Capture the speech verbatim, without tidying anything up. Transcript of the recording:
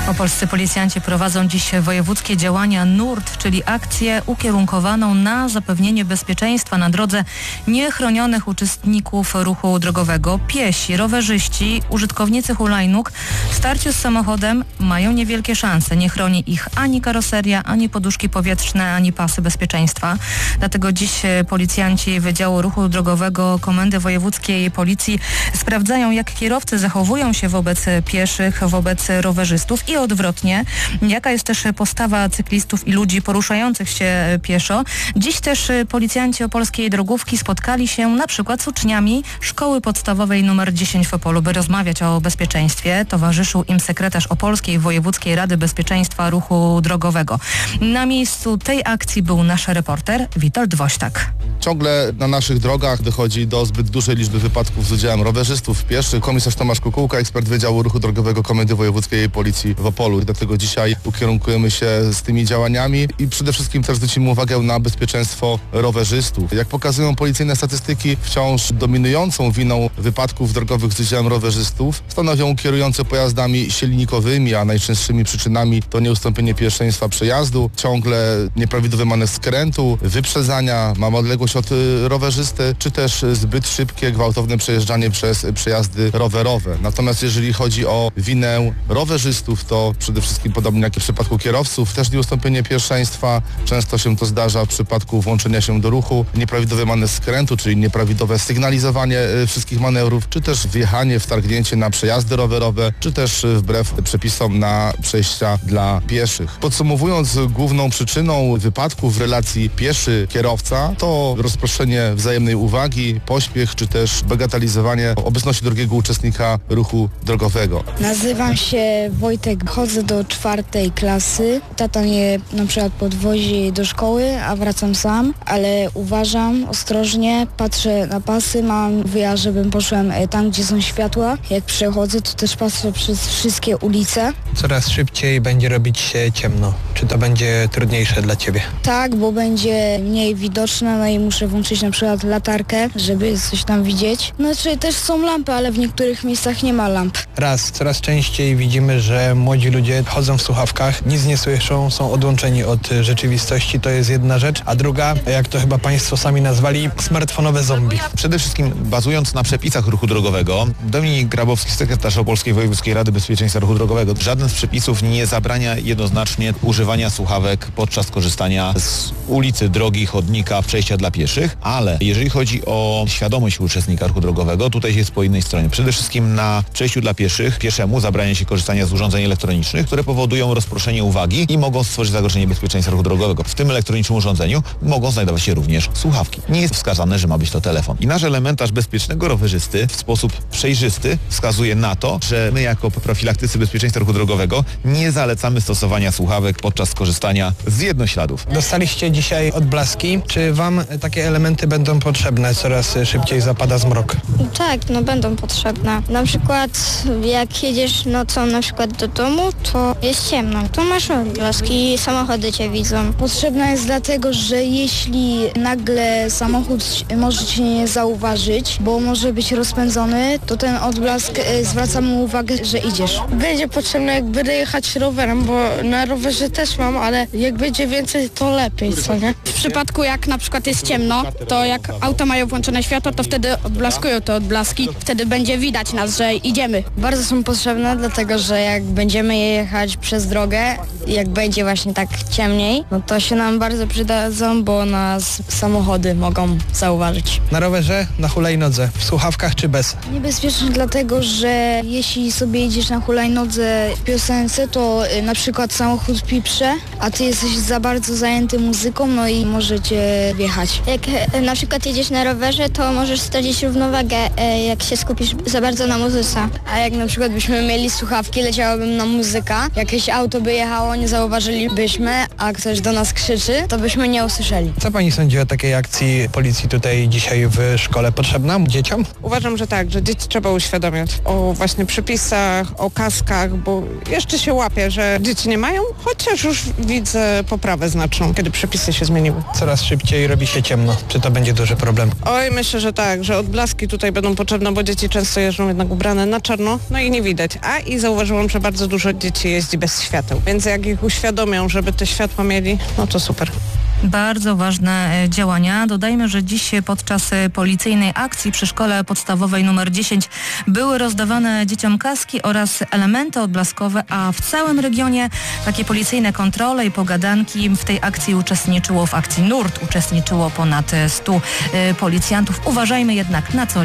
Opolscy policjanci prowadzą dziś wojewódzkie działania nurt, czyli akcję ukierunkowaną na zapewnienie bezpieczeństwa na drodze niechronionych uczestników ruchu drogowego. Piesi, rowerzyści, użytkownicy hulajnóg w starciu z samochodem mają niewielkie szanse. Nie chroni ich ani karoseria, ani poduszki powietrzne, ani pasy bezpieczeństwa. Dlatego dziś policjanci Wydziału Ruchu Drogowego Komendy Wojewódzkiej Policji sprawdzają, jak kierowcy zachowują się wobec pieszych, wobec rowerzystów i odwrotnie. Jaka jest też postawa cyklistów i ludzi poruszających się pieszo. Dziś też policjanci opolskiej drogówki spotkali się na przykład z uczniami Szkoły Podstawowej numer dziesięć w Opolu, by rozmawiać o bezpieczeństwie. Towarzyszył im sekretarz Opolskiej Wojewódzkiej Rady Bezpieczeństwa Ruchu Drogowego. Na miejscu tej akcji był nasz reporter Witold Woźtak. Ciągle na naszych drogach dochodzi do zbyt dużej liczby wypadków z udziałem rowerzystów, pieszych. Komisarz Tomasz Kukułka, ekspert Wydziału Ruchu Drogowego Komendy Wojewódzkiej Policji w Opolu. Dlatego dzisiaj ukierunkujemy się z tymi działaniami i przede wszystkim też zwrócimy uwagę na bezpieczeństwo rowerzystów. Jak pokazują policyjne statystyki, wciąż dominującą winą wypadków drogowych z udziałem rowerzystów stanowią kierujący pojazdami silnikowymi, a najczęstszymi przyczynami to nieustąpienie pierwszeństwa przejazdu, ciągle nieprawidłowy manewr skrętu, wyprzedzania, mamy odległość od rowerzysty, czy też zbyt szybkie, gwałtowne przejeżdżanie przez przejazdy rowerowe. Natomiast jeżeli chodzi o winę rowerzystów, to przede wszystkim podobnie jak w przypadku kierowców, też nieustąpienie pierwszeństwa. Często się to zdarza w przypadku włączenia się do ruchu, nieprawidłowy manewr skrętu, czyli nieprawidłowe sygnalizowanie wszystkich manewrów, czy też wjechanie, wtargnięcie na przejazdy rowerowe, czy też wbrew przepisom na przejścia dla pieszych. Podsumowując, główną przyczyną wypadków w relacji pieszy-kierowca to rozproszenie wzajemnej uwagi, pośpiech, czy też bagatelizowanie obecności drugiego uczestnika ruchu drogowego. Nazywam się Wojtek, chodzę do czwartej klasy. Tata mnie na przykład podwozi do szkoły, a wracam sam, ale uważam ostrożnie, patrzę na pasy, mam wyjazd, żebym poszłem tam, gdzie są światła. Jak przechodzę, to też patrzę przez wszystkie ulice. Coraz szybciej będzie robić się ciemno. Czy to będzie trudniejsze dla Ciebie? Tak, bo będzie mniej widoczne, no i muszę włączyć na przykład latarkę, żeby coś tam widzieć. Znaczy też są lampy, ale w niektórych miejscach nie ma lamp. Raz, coraz częściej widzimy, że młodzi ludzie chodzą w słuchawkach, nic nie słyszą, są odłączeni od rzeczywistości, to jest jedna rzecz, a druga, jak to chyba Państwo sami nazwali, smartfonowe zombie. Przede wszystkim bazując na przepisach ruchu drogowego, Dominik Grabowski, sekretarz Opolskiej Wojewódzkiej Rady Bezpieczeństwa Ruchu Drogowego, żaden z przepisów nie zabrania jednoznacznie używania słuchawek podczas korzystania z ulicy, drogi, chodnika, przejścia dla pieszych, ale jeżeli chodzi o świadomość uczestnika ruchu drogowego, tutaj jest po innej stronie. Przede wszystkim na przejściu dla pieszych, pieszemu zabrania się korzystania z urządzeń elektronicznych, które powodują rozproszenie uwagi i mogą stworzyć zagrożenie bezpieczeństwa ruchu drogowego. W tym elektronicznym urządzeniu mogą znajdować się również słuchawki. Nie jest wskazane, że ma być to telefon. I nasz elementarz bezpiecznego rowerzysty w sposób przejrzysty wskazuje na to, że my jako profilaktycy bezpieczeństwa ruchu drogowego nie zalecamy stosowania słuchawek podczas korzystania z jednośladów. Dostaliście dzisiaj odblaski. Czy Wam takie elementy będą potrzebne? Coraz szybciej zapada zmrok. Tak, no będą potrzebne. Na przykład jak jedziesz nocą na przykład do domu, to jest ciemno. To masz odblaski i samochody Cię widzą. Potrzebna jest dlatego, że jeśli nagle samochód może Cię nie zauważyć, bo może być rozpędzony, to ten odblask zwraca mu uwagę, że idziesz. Będzie potrzebne jakby jechać rowerem, bo na rowerze też mam, ale jak będzie więcej, to lepiej, co nie? W przypadku jak na przykład jest ciemno, to jak auta mają włączone światło, to wtedy odblaskują te odblaski, wtedy będzie widać nas, że idziemy. Bardzo są potrzebne, dlatego że jak będziemy jechać przez drogę, jak będzie właśnie tak ciemniej, no to się nam bardzo przydadzą, bo nas samochody mogą zauważyć. Na rowerze, na hulajnodze, w słuchawkach czy bez? Niebezpieczne dlatego, że jeśli sobie jedziesz na hulajnodze w piosence, to y, na przykład samochód piprze, a ty jesteś za bardzo zajęty muzyką, no i może cię wjechać. Jak e, na przykład jedziesz na rowerze, to możesz stracić równowagę, e, jak się skupisz za bardzo na muzyce. A jak na przykład byśmy mieli słuchawki, leciałabym na muzyka, jakieś auto by jechało, nie zauważylibyśmy, a ktoś do nas krzyczy, to byśmy nie usłyszeli. Co Pani sądzi o takiej akcji policji tutaj dzisiaj w szkole? Potrzebna dzieciom? Uważam, że tak, że dzieci trzeba uświadamiać o właśnie przepisach, o kaskach, bo jeszcze się łapie, że dzieci nie mają, chociaż już widzę poprawę znaczną, kiedy przepisy się zmieniły. Coraz szybciej robi się ciemno. Czy to będzie duży problem? Oj, myślę, że tak, że odblaski tutaj będą potrzebne, bo dzieci często jeżdżą jednak ubrane na czarno, no i nie widać. A i zauważyłam, że bardzo dużo dzieci jeździ bez świateł, więc jak ich uświadomią, żeby te światła mieli, no to super. Bardzo ważne działania. Dodajmy, że dziś podczas policyjnej akcji przy szkole podstawowej numer dziesięć były rozdawane dzieciom kaski oraz elementy odblaskowe, a w całym regionie takie policyjne kontrole i pogadanki. W tej akcji uczestniczyło, w akcji Nurt uczestniczyło ponad stu policjantów. Uważajmy jednak na co